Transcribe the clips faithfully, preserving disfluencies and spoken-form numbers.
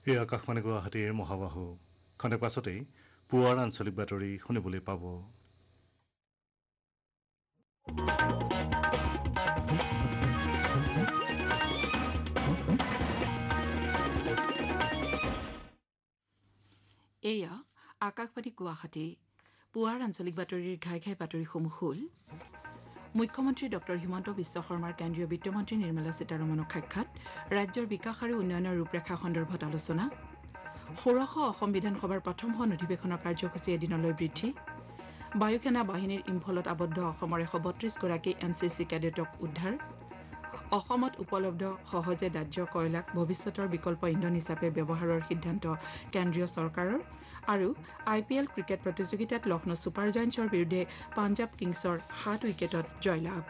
এই আকাশবাণী গুৱাহাটীৰ মহাবাহু খনে পাছতেই পুৱাৰ আঞ্চলিক বাতৰি শুনিবলৈ পাব। এয়া আকাশবাণী গুৱাহাটী পুৱাৰ আঞ্চলিক বাতৰিৰ ঘাই ঘাই বাতৰিসমূহ হ'ল মুখ্যমন্ত্ৰী ডক্টৰ হিমন্ত বিশ্ব শৰ্মাৰ কেন্দ্ৰীয় বিত্তমন্ত্ৰী নিৰ্মলা সীতাৰমণক সাক্ষাৎ ৰাজ্যৰ বিকাশ আৰু উন্নয়নৰ ৰূপৰেখা সন্দৰ্ভত আলোচনা ষোড়শ অসম বিধানসভাৰ প্ৰথমখন অধিৱেশনৰ কাৰ্যসূচী এদিনলৈ বৃদ্ধি বায়ুসেনা বাহিনীৰ ইম্ফলত আবদ্ধ অসমৰ এশ বত্ৰিশ গৰাকী এন চি চি কেডেটক উদ্ধাৰ অসমত উপলব্ধ সহজে দাহ্য কয়লাক ভৱিষ্যতৰ বিকল্প ইন্ধন হিচাপে ব্যৱহাৰৰ সিদ্ধান্ত কেন্দ্ৰীয় চৰকাৰৰ আৰু আই পি এল ক্ৰিকেট প্ৰতিযোগিতাত লক্ষ্ণৌ ছুপাৰ জায়েণ্টছৰ বিৰুদ্ধে পাঞ্জাৱ কিংছৰ সাত উইকেটত জয়লাভ।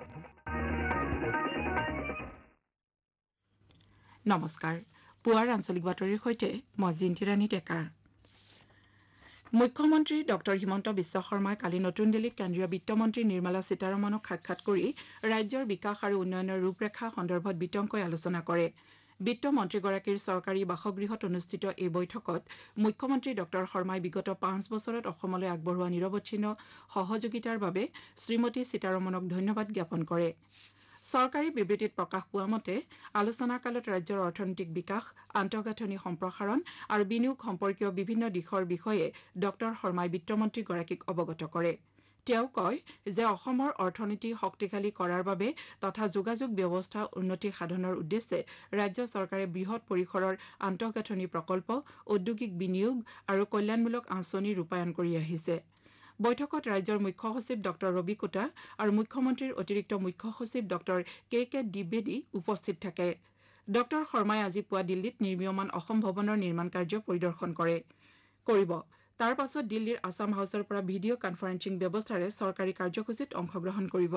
নমস্কাৰ, পুৱাৰ আঞ্চলিক বাতৰিৰ সৈতে মই জিন্তিৰাণী ডেকা। মুখ্যমন্ত্ৰী ডক্টৰ হিমন্ত বিশ্ব শৰ্মাই কালি নতুন দিল্লীত কেন্দ্ৰীয় বিত্তমন্ত্ৰী নিৰ্মলা সীতাৰমণক সাক্ষাৎ কৰি ৰাজ্যৰ বিকাশ আৰু উন্নয়নৰ ৰূপৰেখা সন্দৰ্ভত বিতংকৈ আলোচনা কৰে। বিত্তমন্ত্ৰীগৰাকীৰ চৰকাৰী বাসগৃহত অনুষ্ঠিত এই বৈঠকত মুখ্যমন্ত্ৰী ডক্টৰ শৰ্মাই বিগত পাঁচ বছৰত অসমলৈ আগবঢ়োৱা নিৰৱচ্ছিন্ন সহযোগিতাৰ বাবে শ্ৰীমতী সীতাৰমণক ধন্যবাদ জ্ঞাপন কৰে। চৰকাৰী বিবৃতিত প্ৰকাশ পোৱা মতে আলোচনা কালত ৰাজ্যৰ অৰ্থনৈতিক বিকাশ আন্তঃগাঁথনি সম্প্ৰসাৰণ আৰু বিনিয়োগ সম্পৰ্কীয় বিভিন্ন দিশৰ বিষয়ে ডক্টৰ শৰ্মাই বিত্তমন্ত্ৰীগৰাকীক অৱগত কৰে। তেওঁ কয় যে অসমৰ অৰ্থনীতি শক্তিশালী কৰাৰ বাবে তথা যোগাযোগ ব্যৱস্থা উন্নতি সাধনৰ উদ্দেশ্যে ৰাজ্য চৰকাৰে বৃহৎ পৰিসৰৰ আন্তঃগাঁথনি প্ৰকল্প ঔদ্যোগিক বিনিয়োগ আৰু কল্যাণমূলক আঁচনি ৰূপায়ণ কৰি আহিছে। বৈঠকত ৰাজ্যৰ মুখ্য সচিব ডক্টৰ ৰবি কোটা আৰু মুখ্যমন্ত্ৰীৰ অতিৰিক্ত মুখ্য সচিব ডক্টৰ কে কে দ্বিবেদী উপস্থিত থাকে। ডক্টৰ শৰ্মাই আজি পুৱা দিল্লীত নিৰ্মীয়মান অসম ভৱনৰ নিৰ্মাণ কাৰ্য পৰিদৰ্শন কৰে কৰিব তাৰ পাছত দিল্লীৰ আছাম হাউচৰ পৰা ভিডিঅ' কনফাৰেন্সিং ব্যৱস্থাৰে চৰকাৰী কাৰ্যসূচীত অংশগ্ৰহণ কৰিব।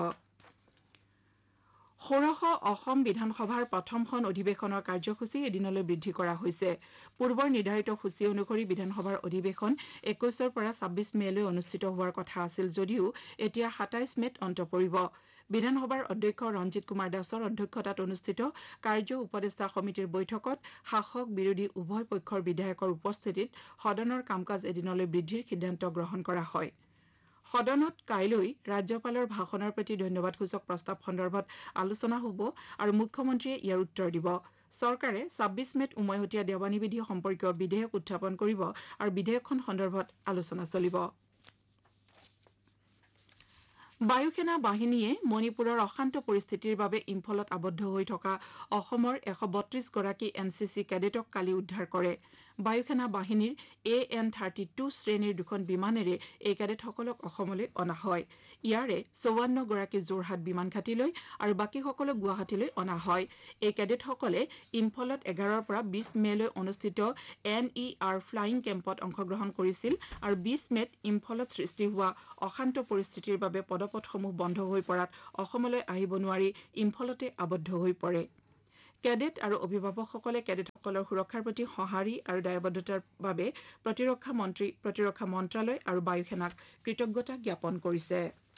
ষোড়শ অসম বিধানসভাৰ প্ৰথমখন অধিৱেশনৰ কাৰ্যসূচী এদিনলৈ বৃদ্ধি কৰা হৈছে। পূৰ্বৰ নিৰ্ধাৰিত সূচী অনুসৰি বিধানসভাৰ অধিৱেশন একৈশৰ পৰা ছাব্বিশ মেলৈ অনুষ্ঠিত হোৱাৰ কথা আছিল যদিও এতিয়া সাতাইশ মেত অন্ত পৰিব। বিধানসভাৰ অধ্যক্ষ ৰঞ্জিত কুমাৰ দাসৰ অধ্যক্ষতাত অনুষ্ঠিত কাৰ্য উপদেষ্টা সমিতিৰ বৈঠকত শাসক বিৰোধী উভয় পক্ষৰ বিধায়কৰ উপস্থিতিত সদনৰ কাম কাজ এদিনলৈ বৃদ্ধিৰ সিদ্ধান্ত গ্ৰহণ কৰা হয়। সদনত কাইলৈ ৰাজ্যপালৰ ভাষণৰ প্ৰতি ধন্যবাদসূচক প্ৰস্তাৱ সন্দৰ্ভত আলোচনা হ'ব আৰু মুখ্যমন্ত্ৰীয়ে ইয়াৰ উত্তৰ দিব। চৰকাৰে ছাব্বিশ মেত উমৈহতীয়া দেৱানী বিধি সম্পৰ্কীয় বিধেয়ক উত্থাপন কৰিব আৰু বিধেয়কখন সন্দৰ্ভত আলোচনা চলিব। বায়ুসেনা বাহিনীয়ে মণিপুৰৰ অশান্ত পৰিস্থিতিৰ বাবে ইম্ফলত আবদ্ধ হৈ থকা অসমৰ এশ বত্ৰিশ গৰাকী এন চি চি কেডেটক কালি উদ্ধাৰ কৰে। বায়ুসেনা বাহিনীৰ এ এন থাৰ্টি টু শ্ৰেণীৰ দুখন বিমানেৰে এই কেডেটসকলক অসমলৈ অনা হয়। ইয়াৰে চৌৱান্ন গৰাকী যোৰহাট বিমান ঘাটিলৈ আৰু বাকীসকলক গুৱাহাটীলৈ অনা হয়। এই কেডেটসকলে ইম্ফলত এঘাৰৰ পৰা বিশ মেলৈ অনুষ্ঠিত এন ই আৰ ফ্লাইং কেম্পত অংশগ্ৰহণ কৰিছিল আৰু বিশ মেত ইম্ফলত সৃষ্টি হোৱা অশান্ত পৰিস্থিতিৰ বাবে পদপথসমূহ বন্ধ হৈ পৰাত অসমলৈ আহিব নোৱাৰি ইম্ফলতে আবদ্ধ হৈ পৰে। কেডেট আৰু অভিভাৱকসকলে কেডেটসকলৰ সুৰক্ষাৰ প্ৰতি সঁহাৰি আৰু দায়বদ্ধতাৰ বাবে প্ৰতিৰক্ষা মন্ত্ৰী প্ৰতিৰক্ষা মন্ত্ৰালয় আৰু বায়ুসেনাক কৃতজ্ঞতা জ্ঞাপন কৰিছে।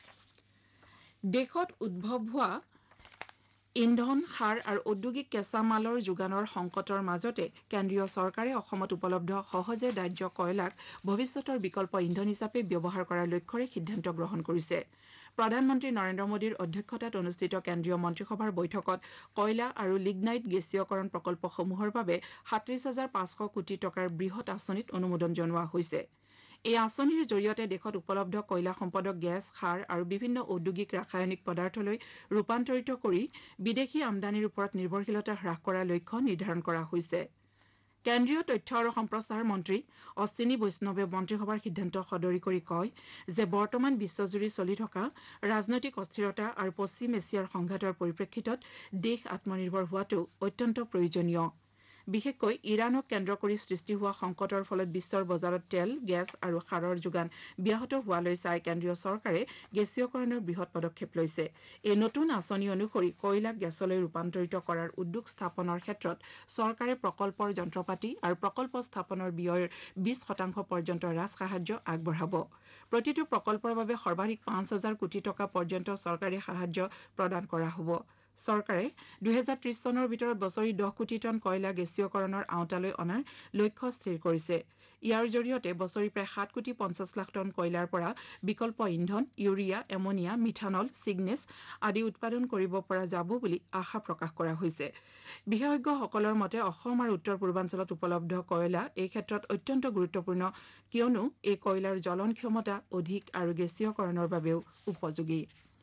দেশত উদ্ভৱ হোৱা ইন্ধন সাৰ আৰু ঔদ্যোগিক কেঁচা মালৰ যোগানৰ সংকটৰ মাজতে কেন্দ্ৰীয় চৰকাৰে অসমত উপলব্ধ সহজে দাহ্য কয়লাক ভৱিষ্যতৰ বিকল্প ইন্ধন হিচাপে ব্যৱহাৰ কৰাৰ লক্ষ্যৰে সিদ্ধান্ত গ্ৰহণ কৰিছে। প্ৰধানমন্ত্ৰী নৰেন্দ্ৰ মোদীৰ অধ্যক্ষতাত অনুষ্ঠিত কেন্দ্ৰীয় মন্ত্ৰীসভাৰ বৈঠকত কয়লা আৰু লিগনাইট গেছীয়কৰণ প্ৰকল্পসমূহৰ বাবে সাতত্ৰিশ হাজাৰ পাঁচশ কোটি টকাৰ বৃহৎ আঁচনিত অনুমোদন জনোৱা হৈছে। এই আঁচনিৰ জৰিয়তে দেশত উপলব্ধ কয়লা সম্পদক গেছ সাৰ আৰু বিভিন্ন ঔদ্যোগিক ৰাসায়নিক পদাৰ্থলৈ ৰূপান্তৰিত কৰি বিদেশী আমদানিৰ ওপৰত নিৰ্ভৰশীলতা হ্ৰাস কৰাৰ লক্ষ্য নিৰ্ধাৰণ কৰা হৈছে। কেন্দ্ৰীয় তথ্য আৰু সম্প্ৰচাৰ মন্ত্ৰী অশ্বিনী বৈষ্ণৱে মন্ত্ৰীসভাৰ সিদ্ধান্ত সদৰি কৰি কয় যে বৰ্তমান বিশ্বজুৰি চলি থকা ৰাজনৈতিক অস্থিৰতা আৰু পশ্চিম এছিয়াৰ সংঘাতৰ পৰিপ্ৰেক্ষিতত দেশ আত্মনিৰ্ভৰ হোৱাটো অত্যন্ত প্ৰয়োজনীয়। বিশেষকৈ ইৰাণক কেন্দ্ৰ কৰি সৃষ্টি হোৱা সংকটৰ ফলত বিশ্বৰ বজাৰত তেল গেছ আৰু সাৰৰ যোগান ব্যাহত হোৱালৈ চাই কেন্দ্ৰীয় চৰকাৰে গেছীয়কৰণৰ বৃহৎ পদক্ষেপ লৈছে। এই নতুন আঁচনি অনুসৰি কয়লাক গেছলৈ ৰূপান্তৰিত কৰাৰ উদ্যোগ স্থাপনৰ ক্ষেত্ৰত চৰকাৰে প্ৰকল্পৰ যন্ত্ৰপাতি আৰু প্ৰকল্প স্থাপনৰ ব্যয়ৰ বিশ শতাংশ পৰ্যন্ত ৰাজ সাহায্য আগবঢ়াব। প্ৰতিটো প্ৰকল্পৰ বাবে সৰ্বাধিক পাঁচ হাজাৰ কোটি টকা পৰ্যন্ত চৰকাৰী সাহায্য প্ৰদান কৰা হ'ব। চৰকাৰে দুহেজাৰ ত্ৰিশ চনৰ ভিতৰত বছৰি দহ কোটি টন কয়লা গেছীয়কৰণৰ আওতালৈ অনাৰ লক্ষ্য স্থিৰ কৰিছে। ইয়াৰ জৰিয়তে বছৰি প্ৰায় সাত কোটি পঞ্চাছ লাখ টন কয়লাৰ পৰা বিকল্প ইন্ধন, ইউৰিয়া, এমনিয়া, মিথানল, চিগনেছ আদি উৎপাদন কৰিব পৰা যাব বুলি আশা প্ৰকাশ কৰা হৈছে। বিশেষজ্ঞসকলৰ মতে অসম আৰু উত্তৰ পূৰ্বাঞ্চলত উপলব্ধ কয়লা এই ক্ষেত্ৰত অত্যন্ত গুৰুত্বপূৰ্ণ, কিয়নো এই কয়লাৰ জ্বলন ক্ষমতা অধিক আৰু গেছীয়কৰণৰ বাবেও উপযোগী।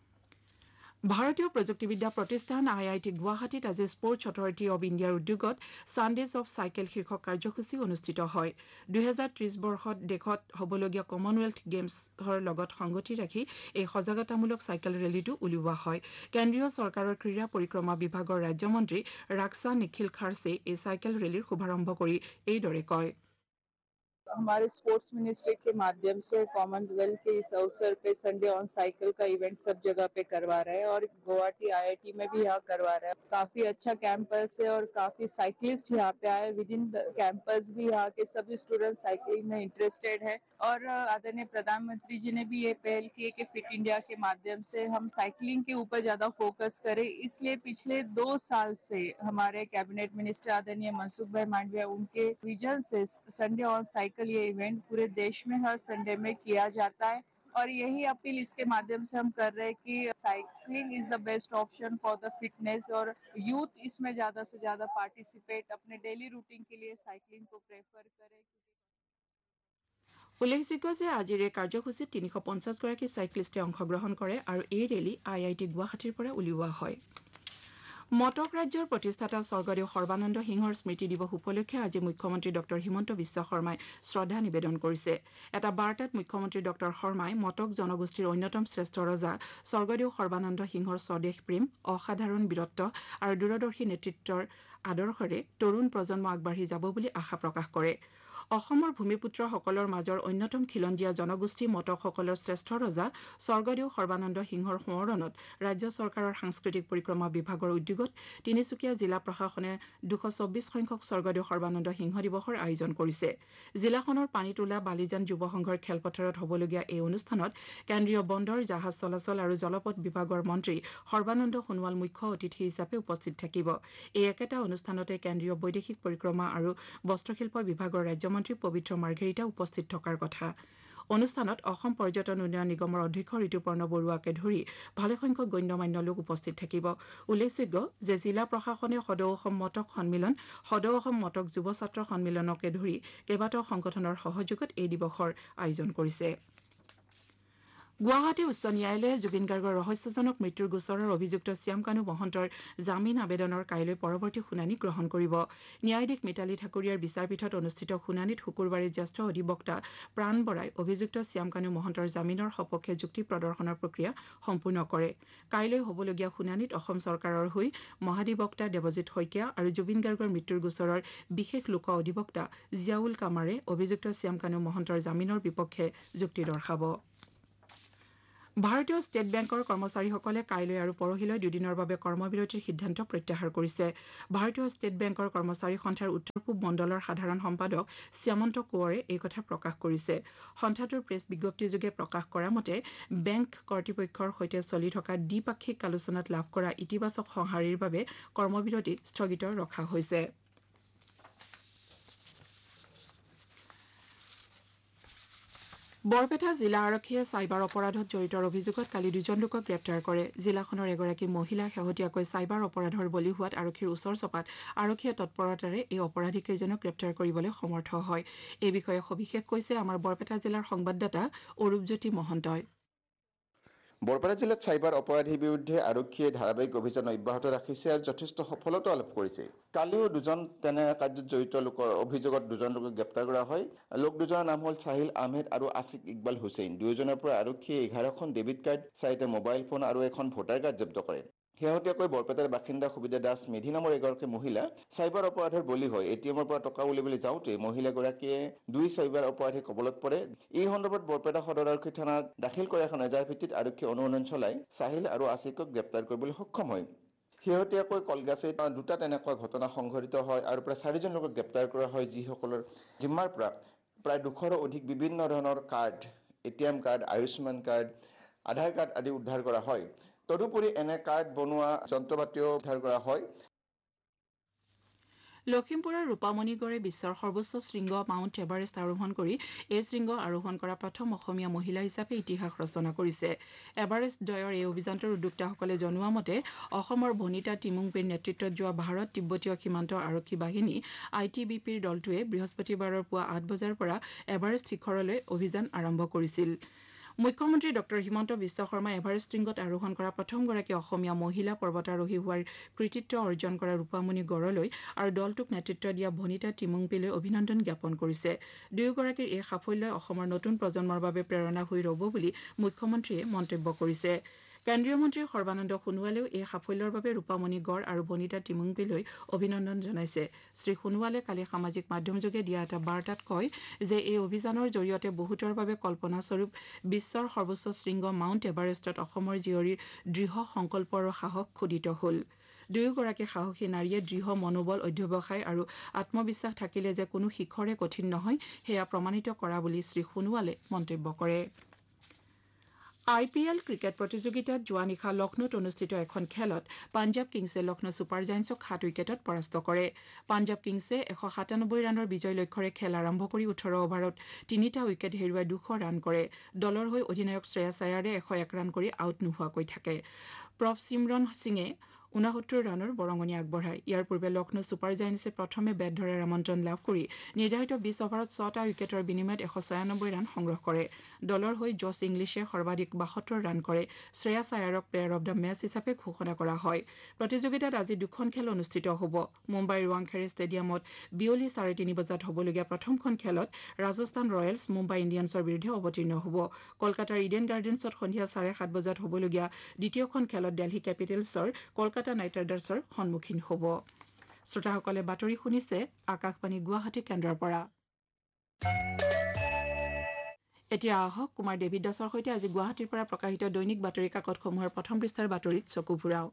ভাৰতীয় প্ৰযুক্তিবিদ্যা প্ৰতিষ্ঠান আই আই টি গুৱাহাটীত আজি স্পৰ্টছ অথৰিটি অব ইণ্ডিয়াৰ উদ্যোগত ছানডেজ অব চাইকেল শীৰ্ষক কাৰ্যসূচী অনুষ্ঠিত হয়। দুহেজাৰ ত্ৰিশ বৰ্ষত দেশত হ'বলগীয়া কমনৱেলথ গেমছৰ লগত সংগতি ৰাখি এই সজাগতামূলক চাইকেল ৰেলীটো উলিওৱা হয়। কেন্দ্ৰীয় চৰকাৰৰ ক্ৰীড়া পৰিক্ৰমা বিভাগৰ ৰাজ্যমন্ত্ৰী ৰাক্সা নিখিল খাৰ্ছে এই চাইকেল ৰেলীৰ শুভাৰম্ভ কৰি এইদৰে কয়। हमारे स्पोर्ट्स मिनिस्ट्री के माध्यम से कॉमनवेल्थ के इस अवसर पे संडे ऑन साइकिल का इवेंट सब जगह पे करवा रहे हैं और गुवाहाटी आई आई टी में भी यहाँ करवा रहे हैं। काफी अच्छा कैंपस है और काफी साइकिलिस्ट यहाँ पे आए। विद इन कैंपस भी यहाँ के सभी स्टूडेंट साइकिलिंग में इंटरेस्टेड है और आदरणीय प्रधानमंत्री जी ने भी ये पहल की है कि फिट इंडिया के माध्यम से हम साइकिलिंग के ऊपर ज्यादा फोकस करें। इसलिए पिछले दो साल से हमारे कैबिनेट मिनिस्टर आदरणीय मनसुख भाई मांडविया उनके vision say Sunday on cycle ये इवेंट पूरे देश में हर संडे में किया जाता है और यही अपील इसके माध्यम से हम कर रहे हैं कि cycling is the best option for the fitness और यूथ इसमें ज्यादा से ज्यादा पार्टिसिपेट अपने डेली रूटीन के लिए साइकिलिंग को प्रेफर करें। উল্লেখযোগ্য যে আজিৰ এই কাৰ্যসূচীত তিনিশ পঞ্চাছ গৰাকী চাইক্লিষ্টে অংশগ্ৰহণ কৰে আৰু এই ৰেলী আই আই টি গুৱাহাটীৰ পৰা উলিওৱা হয়। মটক ৰাজ্যৰ প্ৰতিষ্ঠাতা স্বৰ্গদেউ সৰ্বানন্দ সিংহৰ স্মৃতি দিৱস উপলক্ষে আজি মুখ্যমন্ত্ৰী ডক্টৰ হিমন্ত বিশ্ব শৰ্মাই শ্ৰদ্ধা নিবেদন কৰিছে। এটা বাৰ্তাত মুখ্যমন্ত্ৰী ডক্টৰ শৰ্মাই মটক জনগোষ্ঠীৰ অন্যতম শ্ৰেষ্ঠ ৰজা স্বৰ্গদেউ সৰ্বানন্দ সিংহৰ স্বদেশ প্ৰেম, অসাধাৰণ বীৰত্ব আৰু দূৰদৰ্শী নেতৃত্বৰ আদৰ্শৰে তৰুণ প্ৰজন্ম আগবাঢ়ি যাব বুলি আশা প্ৰকাশ কৰে। অসমৰ ভূমিপুত্ৰসকলৰ মাজৰ অন্যতম খিলঞ্জীয়া জনগোষ্ঠী মটকসকলৰ শ্ৰেষ্ঠ ৰজা স্বৰ্গদেউ সৰ্বানন্দ সিংহৰ সোঁৱৰণত ৰাজ্য চৰকাৰৰ সাংস্কৃতিক পৰিক্ৰমা বিভাগৰ উদ্যোগত তিনিচুকীয়া জিলা প্ৰশাসনে দুশ চৌব্বিছ সংখ্যক স্বৰ্গদেউ সৰ্বানন্দ সিংহ দিৱসৰ আয়োজন কৰিছে। জিলাখনৰ পানীতোলা বালিজান যুৱ সংঘৰ খেলপথাৰত হ'বলগীয়া এই অনুষ্ঠানত কেন্দ্ৰীয় বন্দৰ, জাহাজ চলাচল আৰু জলপথ বিভাগৰ মন্ত্ৰী সৰ্বানন্দ সোণোৱাল মুখ্য অতিথি হিচাপে উপস্থিত থাকিব। এই একেটা অনুষ্ঠানতে কেন্দ্ৰীয় বৈদেশিক পৰিক্ৰমা আৰু বস্ত্ৰশিল্প বিভাগৰ ৰাজ্যমন্ত্ৰী পবিত্ৰ মাৰ্ঘেৰিটা উপস্থিত থকাৰ কথা। অনুষ্ঠানত অসম পৰ্যটন উন্নয়ন নিগমৰ অধ্যক্ষ ঋতুপৰ্ণ বৰুৱাকে ধৰি ভালেসংখ্যক গণ্যমান্য লোক উপস্থিত থাকিব। উল্লেখযোগ্য যে জিলা প্ৰশাসনে সদৌ অসম মটক সন্মিলন, সদৌ অসম মটক যুৱ ছাত্ৰ সন্মিলনকে ধৰি কেইবাটাও সংগঠনৰ সহযোগত এই দিৱসৰ আয়োজন কৰিছে। গুৱাহাটী উচ্চ ন্যায়ালয়ে জুবিন গাৰ্গৰ ৰহস্যজনক মৃত্যুৰ গোচৰৰ অভিযুক্ত শ্যাম কানু মহন্তৰ জামিন আবেদনৰ কাইলৈ পৰৱৰ্তী শুনানি গ্ৰহণ কৰিব। ন্যায়াধীশ মিতালী ঠাকুৰীয়াৰ বিচাৰপীঠত অনুষ্ঠিত শুনানিত শুকুৰবাৰে জ্যেষ্ঠ অধিবক্তা প্ৰাণ বৰাই অভিযুক্ত শ্যাম কানু মহন্তৰ জামিনৰ সপক্ষে যুক্তি প্ৰদৰ্শনৰ প্ৰক্ৰিয়া সম্পূৰ্ণ কৰে। কাইলৈ হ'বলগীয়া শুনানিত অসম চৰকাৰৰ হৈ মহাধিবক্তা দেৱজিৎ শইকীয়া আৰু জুবিন গাৰ্গৰ মৃত্যুৰ গোচৰৰ বিশেষ লোক অধিবক্তা জিয়াউল কামাৰে অভিযুক্ত শ্যাম কানু মহন্তৰ জামিনৰ বিপক্ষে যুক্তি দৰ্শাব। ভাৰতীয় ষ্টেট বেংকৰ কৰ্মচাৰীসকলে কাইলৈ আৰু পৰহিলৈ দুদিনৰ বাবে কৰ্মবিৰতিৰ সিদ্ধান্ত প্ৰত্যাহাৰ কৰিছে। ভাৰতীয় ষ্টেট বেংকৰ কৰ্মচাৰী সন্থাৰ উত্তৰ পূব মণ্ডলৰ সাধাৰণ সম্পাদক শ্যামন্ত কোঁৱৰে এই কথা প্ৰকাশ কৰিছে। সন্থাটোৰ প্ৰেছ বিজ্ঞপ্তিযোগে প্ৰকাশ কৰা মতে বেংক কৰ্তৃপক্ষৰ সৈতে চলি থকা দ্বিপাক্ষিক আলোচনাত লাভ কৰা ইতিবাচক সঁহাৰিৰ বাবে কৰ্মবিৰতি স্থগিত ৰখা হৈছে। বৰপেটা জিলা আৰক্ষীয়ে চাইবাৰ অপৰাধত জড়িতৰ অভিযোগত কালি দুজন লোকক গ্ৰেপ্তাৰ কৰে। জিলাখনৰ এগৰাকী মহিলা শেহতীয়াকৈ চাইবাৰ অপৰাধৰ বলি হোৱাত আৰক্ষীৰ ওচৰ চপাত আৰক্ষীয়ে তৎপৰতাৰে এই অপৰাধীকেইজনক গ্ৰেপ্তাৰ কৰিবলৈ সমৰ্থ হয়। এই বিষয়ে সবিশেষ কৈছে আমাৰ বৰপেটা জিলাৰ সংবাদদাতা অৰূপজ্যোতি মহন্তই। বৰপেটা জিলাত চাইবাৰ অপৰাধীৰ বিৰুদ্ধে আৰক্ষীয়ে ধাৰাবাহিক অভিযান অব্যাহত ৰাখিছে আৰু যথেষ্ট সফলতা লাভ কৰিছে। কালিও দুজন তেনে কাৰ্যত জড়িত লোকৰ অভিযোগত দুজন লোকক গ্ৰেপ্তাৰ কৰা হয়। লোক দুজনৰ নাম হ'ল চাহিল আহমেদ আৰু আছিক ইকবাল হুছেইন। দুয়োজনৰ পৰা আৰক্ষীয়ে এঘাৰখন ডেবিট কাৰ্ড, চাৰিটা মোবাইল ফোন আৰু এখন ভোটাৰ কাৰ্ড জব্দ কৰে। শেহতীয়াকৈ বৰপেটাৰ বাসিন্দা সুবিধা দাস মেধি নামৰ এগৰাকী মহিলা চাইবাৰ অপৰাধৰ বলি হয়। এ টি এমৰ পৰা টকা উলিয়াবলৈ যাওঁতে মহিলাগৰাকীয়ে দুই চাইবাৰ অপৰাধীৰ কবলত পৰে। এই সন্দৰ্ভত বৰপেটা সদৰ আৰক্ষী থানাত দাখিল কৰা এখন এজাহাৰ ভিত্তিত আৰক্ষীয়ে অনুসন্ধান চলাই চাহিল আৰু আছিকক গ্ৰেপ্তাৰ কৰিবলৈ সক্ষম হয়। শেহতীয়াকৈ কলগাছিত দুটা তেনেকুৱা ঘটনা সংঘটিত হয় আৰু প্ৰায় চাৰিজন লোকক গ্ৰেপ্তাৰ কৰা হয়, যিসকলৰ জিম্মাৰ পৰা প্ৰায় দুশৰো অধিক বিভিন্ন ধৰণৰ কাৰ্ড, এ T M card, Ayushman card, আধাৰ কাৰ্ড আদি উদ্ধাৰ কৰা হয়। তদুপৰি এনে কাৰ্ড বনোৱা যন্ত্ৰপাতিও উদ্ধাৰ কৰা হয়। লখিমপুৰৰ ৰূপামণিগড়ে বিশ্বৰ সৰ্বোচ্চ শৃংগ মাউণ্ট এভাৰেষ্ট আৰোহণ কৰি এই শৃংগ আৰোহণ কৰা প্ৰথম অসমীয়া মহিলা হিচাপে ইতিহাস ৰচনা কৰিছে। এভাৰেষ্ট জয়ৰ এই অভিযানটোৰ উদ্যোক্তাসকলে জনোৱা মতে অসমৰ ভনিতা টিমুংপিৰ নেতৃত্বত যোৱা ভাৰত তিব্বতীয় সীমান্ত আৰক্ষী বাহিনী আই টি বি পিৰ দলটোৱে বৃহস্পতিবাৰৰ পুৱা আঠ বজাৰ পৰা এভাৰেষ্ট শিখৰলৈ অভিযান আৰম্ভ কৰিছিল। মুখ্যমন্ত্ৰী ডক্টৰ হিমন্ত বিশ্ব শৰ্মাই এভাৰেষ্ট শৃংগত আৰোহণ কৰা প্ৰথমগৰাকী অসমীয়া মহিলা পৰ্বতাৰোহী হোৱাৰ কৃতিত্ব অৰ্জন কৰা ৰূপামণি গড়লৈ আৰু দলটোক নেতৃত্ব দিয়া ভনিতা টিমুংপিলৈ অভিনন্দন জ্ঞাপন কৰিছে। দুয়োগৰাকীৰ এই সাফল্যই অসমৰ নতুন প্ৰজন্মৰ বাবে প্ৰেৰণা হৈ ৰব বুলি মুখ্যমন্ত্ৰীয়ে মন্তব্য কৰিছে। কেন্দ্ৰীয় মন্ত্ৰী সৰ্বানন্দ সোণোৱালেও এই সাফল্যৰ বাবে ৰূপামণি গড় আৰু বনিতা টিমুংপিলৈ অভিনন্দন জনাইছে। শ্ৰীসোণোৱালে কালি সামাজিক মাধ্যমযোগে দিয়া এটা বাৰ্তাত কয় যে এই অভিযানৰ জৰিয়তে বহুতৰ বাবে কল্পনাস্বৰূপ বিশ্বৰ সৰ্বোচ্চ শৃংগ মাউণ্ট এভাৰেষ্টত অসমৰ জীয়ৰীৰ দৃঢ় সংকল্প আৰু সাহস খোদিত হ'ল। দুয়োগৰাকী সাহসী নাৰীয়ে দৃঢ় মনোবল অধ্যৱসায় আৰু আত্মবিশ্বাস থাকিলে যে কোনো শিখৰে কঠিন নহয় সেয়া প্ৰমাণিত কৰা বুলি শ্ৰীসোণোৱালে মন্তব্য কৰে। আই পি এল ক্ৰিকেট প্ৰতিযোগিতাত যোৱা নিশা লক্ষ্ণৌত অনুষ্ঠিত এখন খেলত পাঞ্জাৱ কিংছে লক্ষ্ণৌ ছুপাৰ জায়েন্টছক সাত উইকেটত পৰাস্ত কৰে। পাঞ্জাৱ কিংছে এশ সাতানব্বৈ ৰানৰ বিজয় লক্ষ্যৰে খেল আৰম্ভ কৰি ওঠৰ অভাৰত তিনিটা উইকেট হেৰুৱাই দুশ ৰান কৰে। দলৰ হৈ অধিনায়ক শ্ৰেয়াছ আয়াৰে এশ এক ৰান কৰি আউট নোহোৱাকৈ থাকে। প্ৰভচিমৰণ সিঙে ঊনসত্তৰ ৰানৰ বৰঙণি আগবঢ়ায়। ইয়াৰ পূৰ্বে লক্ষ্ণৌ ছুপাৰ জায়েন্টছে প্ৰথমে বেট ধৰাৰ আমন্ত্ৰণ লাভ কৰি নিৰ্ধাৰিত বিছ অভাৰত ছটা উইকেটৰ বিনিময়ত এশ ছয়ানব্বৈ ৰান সংগ্ৰহ কৰে। দলৰ হৈ জছ ইংলিছে সৰ্বাধিক বাসত্তৰ ৰান কৰে। Shreyas আয়াৰক player of the match হিচাপে ঘোষণা কৰা হয়। প্ৰতিযোগিতাত আজি দুখন খেল অনুষ্ঠিত হ'ব। মুম্বাইৰ ৱাংখেড়ে ষ্টেডিয়ামত বিয়লি চাৰে তিনি বজাত হ'বলগীয়া প্ৰথমখন খেলত ৰাজস্থান ৰয়েলছ মুম্বাই ইণ্ডিয়ানছৰ বিৰুদ্ধে অৱতীৰ্ণ হ'ব। কলকাতাৰ ইডেন গাৰ্ডেনছত সন্ধিয়া চাৰে সাত বজাত হ'বলগীয়া দ্বিতীয়খন খেলত দিল্লী কেপিটেলছৰ কলকাতা নাইট ৰাইডাৰ্ছৰ সন্মুখীন হ'ব। শ্ৰোতাসকলে বাতৰি শুনিছে আকাশবাণী গুৱাহাটী কেন্দ্ৰৰ পৰা। এতিয়া আহক কুমাৰ দেৱী দাসৰ সৈতে আজি গুৱাহাটীৰ পৰা প্ৰকাশিত দৈনিক বাতৰি কাকতসমূহৰ প্ৰথম পৃষ্ঠাৰ বাতৰিত চকু ফুৰাও।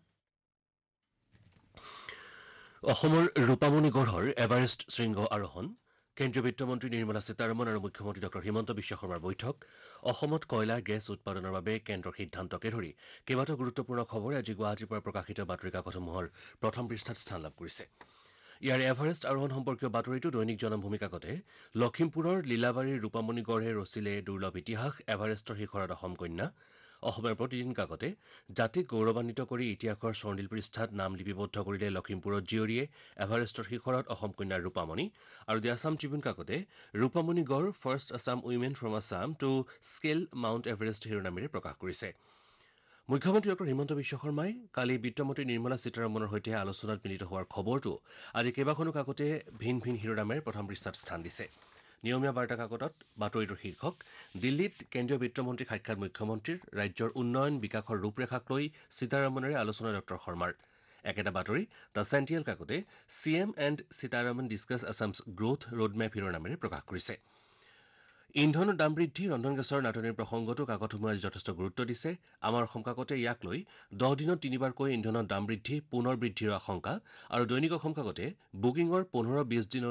অসমৰ ৰূপামণি গড়ৰ এভাৰেষ্ট শৃংগ আৰোহণ, কেন্দ্ৰীয় বিত্তমন্ত্ৰী নিৰ্মলা সীতাৰমণ আৰু মুখ্যমন্ত্ৰী ডক্টৰ হিমন্ত বিশ্ব শৰ্মাৰ বৈঠক, অসমত কয়লা গেছ উৎপাদনৰ বাবে কেন্দ্ৰৰ সিদ্ধান্তকে ধৰি কেইবাটাও গুৰুত্বপূৰ্ণ খবৰে আজি গুৱাহাটীৰ পৰা প্ৰকাশিত বাতৰি কাকতসমূহৰ প্ৰথম পৃষ্ঠাত স্থান লাভ কৰিছে। ইয়াৰ এভাৰেষ্ট আৰোহণ সম্পৰ্কীয় বাতৰিটো দৈনিক জনমভূমি কাকতে লখিমপুৰৰ লীলাবাৰীৰ ৰূপামণি গড়ে ৰচিলে দুৰ্লভ ইতিহাস, এভাৰেষ্টৰ শিখৰত অসম কন্যা। অসমৰ প্ৰতিদিন কাকতে জাতিক গৌৰৱান্বিত কৰি ইতিহাসৰ স্বৰ্ণিল পৃষ্ঠাত নাম লিপিবদ্ধ কৰিলে লখিমপুৰৰ জীয়ৰীয়ে, এভাৰেষ্টৰ শিখৰত অসম কন্যাৰ ৰূপামণি। আৰু দি আছাম ট্ৰিবিউন কাকতে ৰূপামণি গড় first Assam women from Assam to scale mount Everest শিৰোনামেৰে প্ৰকাশ কৰিছে। মুখ্যমন্ত্ৰী ডক্টৰ হিমন্ত বিশ্ব শৰ্মাই কালি বিত্তমন্ত্ৰী নিৰ্মলা সীতাৰমণৰ সৈতে আলোচনাত মিলিত হোৱাৰ খবৰটো আজি কেইবাখনো কাকতে ভিন ভিন শিৰোনামেৰে প্ৰথম পৃষ্ঠাত স্থান দিছে। নিয়মীয়া বাৰ্তা কাকতত বাতৰিটোৰ শীৰ্ষক দিল্লীত কেন্দ্ৰীয় বিত্তমন্ত্ৰীক সাক্ষাৎ মুখ্যমন্ত্ৰীৰ, ৰাজ্যৰ উন্নয়ন বিকাশৰ ৰূপৰেখাক লৈ সীতাৰমণেৰে আলোচনা ডক্টৰ শৰ্মাৰ। একেটা বাতৰি the চেণ্টিয়েল কাকতে C M and Sitharaman discuss Assam's growth roadmap শিৰোনামেৰে প্ৰকাশ কৰিছে। ইন্ধনৰ দাম বৃদ্ধি, ৰন্ধন গেছৰ নাটনিৰ প্ৰসংগতো কাকতসমূহে আজি যথেষ্ট গুৰুত্ব দিছে। আমাৰ অসম কাকতে ইয়াক লৈ দহ দিনত তিনিবাৰকৈ ইন্ধনৰ দাম বৃদ্ধি, পুনৰ বৃদ্ধিৰ আশংকা আৰু দৈনিক অসম কাকতে বুকিঙৰ পোন্ধৰ বিছ দিনৰ